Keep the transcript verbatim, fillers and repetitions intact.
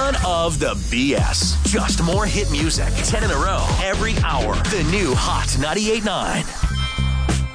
None of the B S. Just more hit music. ten in a row every hour. The new Hot ninety-eight point nine.